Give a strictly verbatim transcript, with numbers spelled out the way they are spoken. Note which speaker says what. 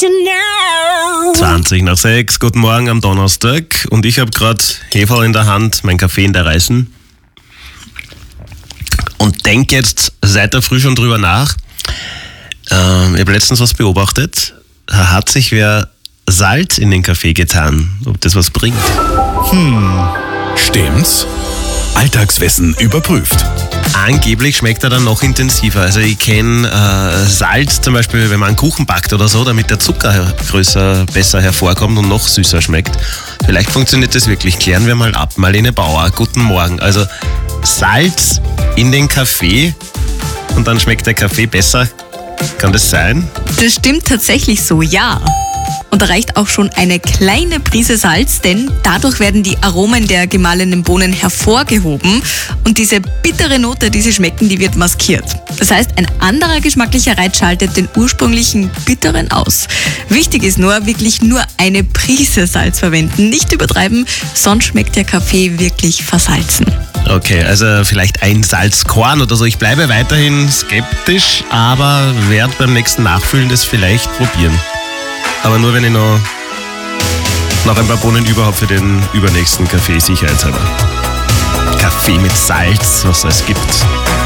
Speaker 1: zwanzig nach sechs, guten Morgen am Donnerstag. Und ich habe gerade Heferl in der Hand, mein Kaffee in der Reißen. Und denke jetzt seit der Früh schon drüber nach. Ähm, ich habe letztens was beobachtet. Da hat sich wer Salz in den Kaffee getan. Ob das was bringt?
Speaker 2: Hm, stimmt's? Alltagswissen überprüft.
Speaker 1: Angeblich schmeckt er dann noch intensiver. Also ich kenne äh, Salz zum Beispiel, wenn man einen Kuchen backt oder so, damit der Zucker größer, besser hervorkommt und noch süßer schmeckt. Vielleicht funktioniert das wirklich. Klären wir mal ab. Marlene Bauer, guten Morgen. Also Salz in den Kaffee und dann schmeckt der Kaffee besser. Kann das sein?
Speaker 3: Das stimmt tatsächlich so, ja. Und da reicht auch schon eine kleine Prise Salz, denn dadurch werden die Aromen der gemahlenen Bohnen hervorgehoben und diese bittere Note, die sie schmecken, die wird maskiert. Das heißt, ein anderer geschmacklicher Reiz schaltet den ursprünglichen bitteren aus. Wichtig ist nur, wirklich nur eine Prise Salz verwenden, nicht übertreiben, sonst schmeckt der Kaffee wirklich versalzen.
Speaker 1: Okay, also vielleicht ein Salzkorn oder so. Ich bleibe weiterhin skeptisch, aber werde beim nächsten Nachfüllen das vielleicht probieren. Aber nur, wenn ich noch, noch ein paar Bohnen überhaupt für den übernächsten Kaffee sicherheitshalber. Kaffee mit Salz, was es gibt.